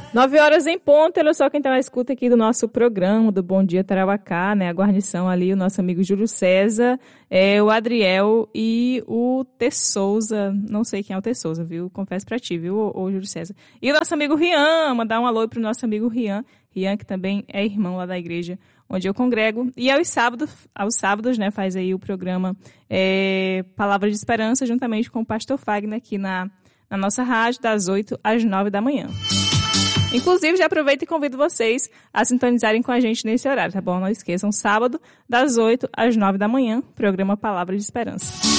9h em ponto, olha só quem tá na escuta aqui do nosso programa, do Bom Dia Tarauacá, né? A guarnição ali, o nosso amigo Júlio César, o Adriel e o T. Souza, não sei quem é o T. Souza, viu? Confesso pra ti, viu, ô Júlio César. E o nosso amigo Rian, mandar um alô pro nosso amigo Rian, que também é irmão lá da igreja onde eu congrego. E aos sábados, né, faz aí o programa Palavra de Esperança, juntamente com o pastor Fagner aqui na nossa rádio, das 8 às 9 da manhã. Inclusive, já aproveito e convido vocês a sintonizarem com a gente nesse horário, tá bom? Não esqueçam, sábado, das 8 às 9 da manhã, programa Palavra de Esperança.